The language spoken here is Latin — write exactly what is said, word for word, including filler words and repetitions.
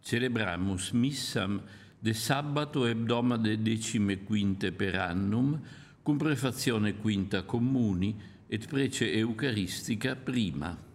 celebramus missam de sabbato hebdomade decime quinte per annum, cum prefazione quinta communi et prece eucaristica prima.